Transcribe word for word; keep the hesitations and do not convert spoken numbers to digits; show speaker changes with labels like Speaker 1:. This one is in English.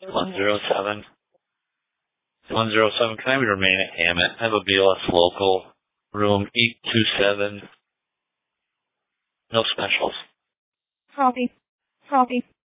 Speaker 1: one zero seven. one zero seven, can I remain at Hammett? I have a B L S local, room eight two seven. No specials.
Speaker 2: Copy. Copy.